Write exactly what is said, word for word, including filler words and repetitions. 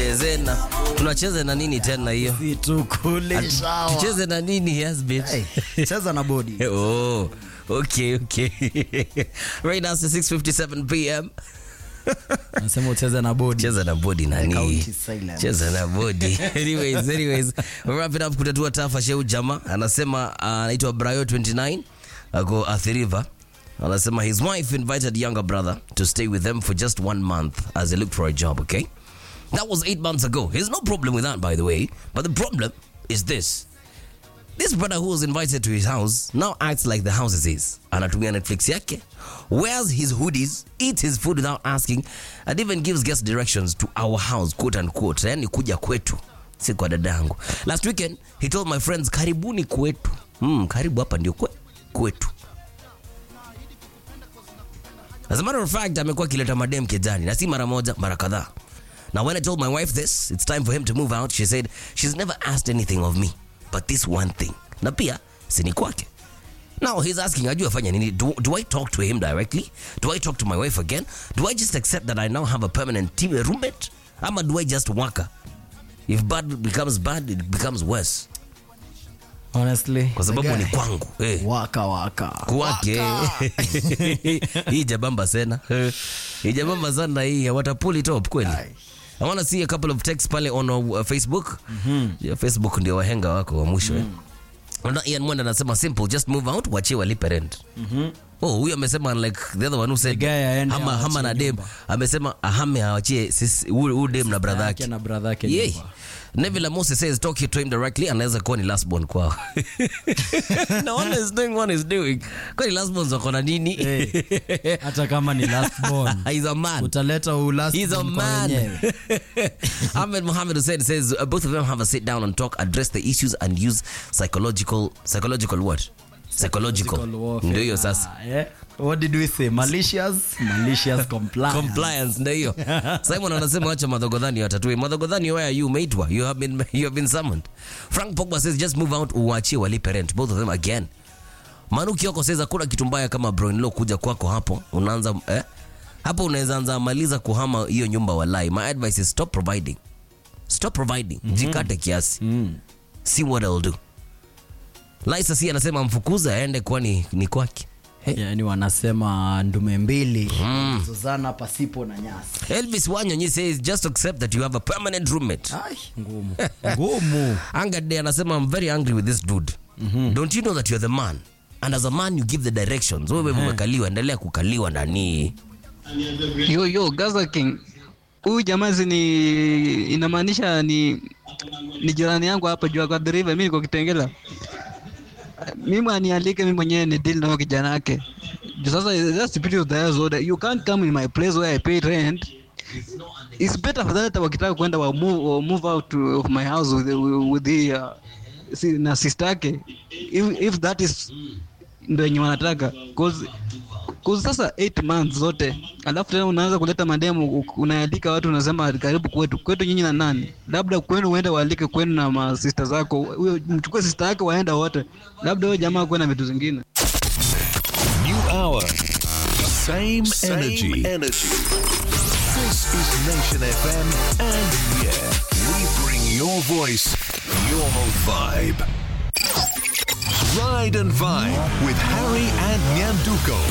tucheze na tunacheza na nini tena hiyo? Vitu kule sawa. Tucheze na nini yes bitch? Hey, cheza na body. Oh, okay, okay. Right now it's six fifty-seven p m Nasema ucheze na body. Cheza na body nani? Cheza na body. anyways, anyways, we're wrapping up kutatua tafa sheu jama. Anasema anaitwa uh, Brayo twenty-nine ako Athi River. Anasema his wife invited younger brother to stay with them for just one month as they looked for a job, okay? That was eight months ago. There's no problem with that, by the way. But the problem is this. This brother who was invited to his house now acts like the house is his. Anatumia Netflix yake, wears his hoodies, eats his food without asking, and even gives guest directions to our house, quote unquote. Yani kuja kwetu, si kwa dadangu. Last weekend, he told my friends, karibuni kwetu. Hmm, karibu hapa ndio kwe, kwetu. As a matter of fact, amekuwa kileta madem kejani, na si mara moja, mara kadhaa. Now when I told my wife this, it's time for him to move out, she said, she's never asked anything of me, but this one thing. Na pia, sini kwake. Now he's asking, ajua fanya nini? Do, do I talk to him directly? Do I talk to my wife again? Do I just accept that I now have a permanent team roommate? Ama do I just waka? If bad becomes bad, it becomes worse. Honestly, kwa sababu ni kwangu. Eh. Waka waka. Kwake. Hii jabamba sana. Hii jabamba sana hii. Wata pull it up kweli. I want to see a couple of texts pale on uh, Facebook. Mm-hmm. Yeah, Facebook ndio wahenga wako wa mwisho. Mm. Eh. Ian Mwenda anasema simple, just move out, wachie walipe rent. Mhm. Oh, huyu amesema like the other one who said hama hama na dem amesema ahame awachie sisi huyu dem na brother yake. Na brother yake. Yeah. Neville Moses says talk to him directly, anaweza kuwa ni last born kwao. No one is doing what is doing. Kwa ni last born wako na nini? Hey, hata kama ni last born. He's a man. Utaleta u last He's born. He's a man. Ahmed Mohammed Hussein says uh, both of them have a sit down and talk, address the issues and use psychological psychological what? Psychological. Ndio hiyo sasa. Yeah. What did we say? Malicious, malicious compliance. Compliance ndio hiyo. Simon anasema acha madhogodhani watatue. Madhogodhani where are you matewa? You have been you have been summoned. Frank Pogba says just move out uachie walipe rent, both of them again. Manu Kioko says hakuna kitu mbaya kama bro in law kuja kwako hapo. Unaanza eh? Hapo unaweza anza maliza kuhama hiyo nyumba walai. My advice is stop providing. Stop providing. Mm-hmm. Jikate kiasi. Mm. See what I'll do. Laisa si anasema mfukuza aende kwani ni kwake. Hey. Yani wanasema ndume mbili mm. Zozana pasipo na nyasi. Elvis Wanyonyi says just accept that you have a permanent roommate. Ai, ngumu. Ngumu. Angade anasema I'm very angry with this dude. Mm-hmm. Don't you know that you're the man? And as a man you give the directions. Wewe umekaliwa, endelea kukaliwa ndani. Yo yo Gaza King. Huyu jamaa ni inamaanisha ni ni jirani yangu hapa juu kwa driver, mimi niko Kitengela. Mimi anialike mimi mwenyewe ni deal na kijana yake. Sasa that's the beauty of the house order. You can't come in my place where I pay rent. It's better for that wakitaka kwenda wa move or move out to, of my house with the, with the uh, si, na sister yake. If if that is ndio yenye wanataka cause cause sasa eight months zote alafu tena unaanza kuleta mademo, unaalika watu unasema karibu kwetu. Kwetu nyinyi na nani? Labda kwenu uende waalike kwenu na ma sister zako. Huyo mchukue sister yake waenda wote. Labda wewe jamaa kwenda vitu zingine. New hour. Same, Same energy. energy. This is Nation F M, and yeah, we bring your voice, your vibe. Ride and Vibe with Harry and Nyanduko.